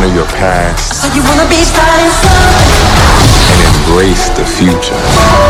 honor your past So you wanna be starting and embrace the future.